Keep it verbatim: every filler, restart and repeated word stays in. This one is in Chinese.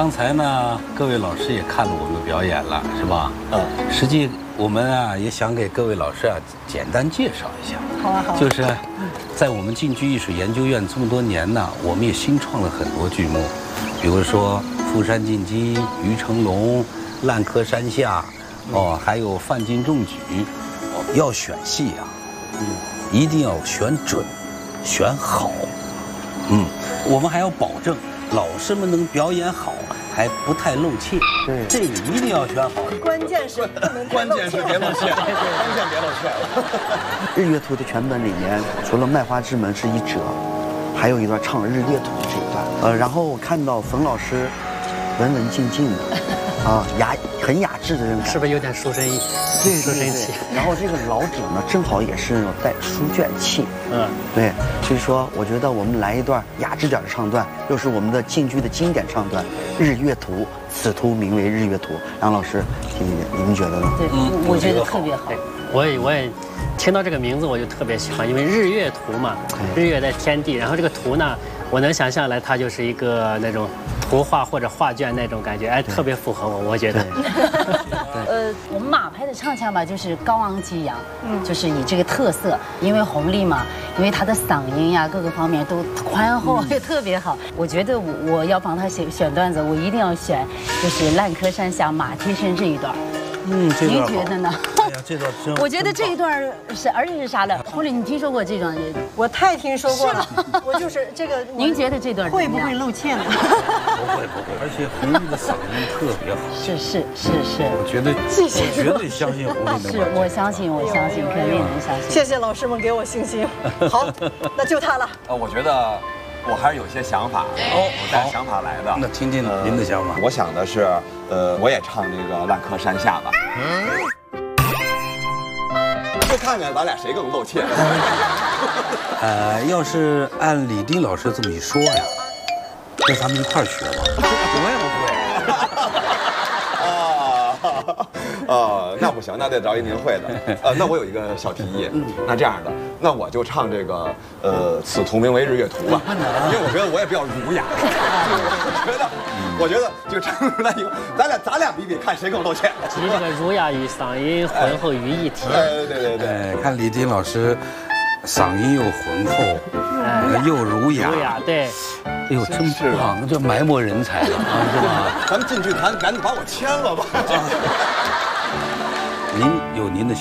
刚才呢，各位老师也看了我们的表演了，是吧？嗯。实际我们啊也想给各位老师啊简单介绍一下。 好啊，好啊。 就是，在我们京剧艺术研究院这么多年呢，我们也新创了很多剧目，比如说《富山进击》《于成龙》《烂柯山下》，哦，还有《范进中举》。哦，要选戏啊，嗯，一定要选准，选好。嗯，我们还要保证老师们能表演好，还不太露怯。对，这个一定要选好。 关键是不能关键是别露怯，关键别露怯了。 日月图的全本里面，除了卖花之门是一折，还有一段唱日月图的这一段。呃，然后我看到冯老师文文静静的，啊，雅很雅致的这种， 是不是有点书生意？ 对， 书生气。 然后这个老者呢，正好也是那种带书卷气。嗯，对，所以说我觉得我们来一段雅致点的唱段，又是我们的京剧的经典唱段《日月图》，此图名为日月图。杨老师，听听你们觉得呢？ 对，嗯，我觉得特别好。 对，我也我也听到这个名字我就特别喜欢，因为日月图嘛，日月在天地，然后这个图呢，我能想象来它就是一个那种图画或者画卷那种感觉，哎，特别符合我，我觉得。 呃，我们马派的唱腔吧，就是高昂激扬，嗯，就是以这个特色，因为弘历嘛，因为他的嗓音呀各个方面都宽厚，也特别好。我觉得我我要帮他选选段子，我一定要选就是烂柯山下马蹄声这一段。 嗯，这段您觉得呢？ 哎呀，这段真…… 我觉得这一段是而且是啥的？弘历，你听说过这段？ 我太听说过了。我就是这个。 您觉得这段会不会露怯呢？ 不会不会，而且弘历的嗓音特别好。 是是是是。 我觉得，我绝对相信弘历能。 是，我相信，我相信，肯定能相信。 谢谢老师们给我信心。好，那就他了。 呃，我觉得。我还是有些想法，哦，我带着想法来的。 那听听您的想法。 我想的是，呃，我也唱这个《烂柯山下》吧。就看看咱俩谁更露怯。 呃，要是按李丁老师这么一说呀，那咱们一块儿学吧。我也不会。 啊啊，那不行，那得找一您会的。呃，那我有一个小提议，那这样的，那我就唱这个，呃，此图名为日月图吧，因为我觉得我也比较儒雅。我觉得，我觉得就唱出来以后，咱俩咱俩比比，看谁更露怯。 集这个儒雅与嗓音浑厚于一体。 对对对对， 看李丁老师，嗓音又浑厚，又儒雅。 儒雅，对。 哎呦，真棒，这埋没人才了，是吧？ 咱们进剧团，赶紧把我签了吧。 您有您的。